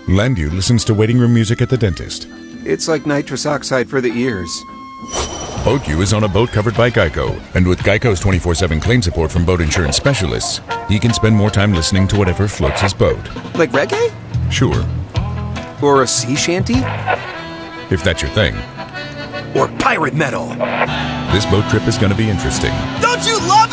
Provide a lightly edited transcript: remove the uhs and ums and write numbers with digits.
Landu listens to waiting room music at the dentist. It's like nitrous oxide for the ears. BoatU is on a boat covered by Geico, and with Geico's 24/7 claim support from boat insurance specialists, he can spend more time listening to whatever floats his boat. Like reggae? Sure. Or a sea shanty? If that's your thing. Or pirate metal? This boat trip is going to be interesting. Don't you love